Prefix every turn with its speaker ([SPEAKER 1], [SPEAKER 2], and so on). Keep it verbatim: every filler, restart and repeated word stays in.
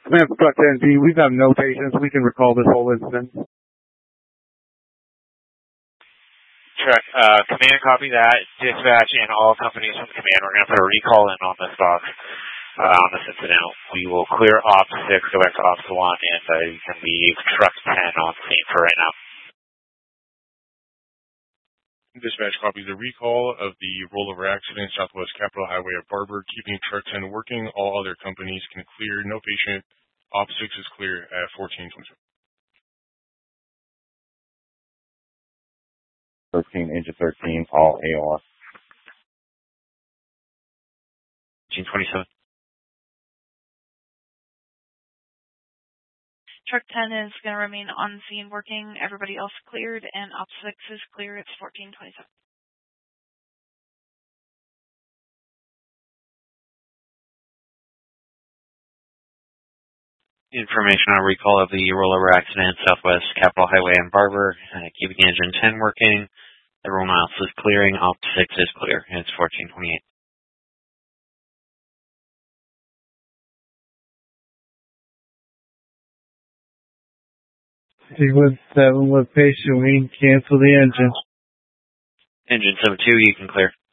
[SPEAKER 1] Command Truck ten G, we've got no patients. We can recall this whole incident.
[SPEAKER 2] Truck, uh, command, copy that. Dispatch and all companies from command, we're going to put a recall in on this box, uh, on this incident. We will clear Ops six, go back to Ops one, and uh, you can leave Truck ten on scene for right now.
[SPEAKER 3] Dispatch copies the recall of the rollover accident, Southwest Capitol Highway of Barber, keeping Truck ten working. All other companies can clear. No patient. Ops six is clear at fourteen twenty-seven.
[SPEAKER 4] thirteen, engine thirteen, all A O R.
[SPEAKER 2] fourteen twenty-seven.
[SPEAKER 5] Truck ten is going to remain on scene working. Everybody else cleared, and Op six is clear. It's fourteen twenty-seven.
[SPEAKER 2] Information on recall of the rollover accident, Southwest Capitol Highway and Barber, uh, keeping engine ten working. Everyone else is clearing. Op six is clear. It's fourteen twenty-eight.
[SPEAKER 1] Sequence seven with patient, we can cancel the engine.
[SPEAKER 2] Engine seven two, you can clear.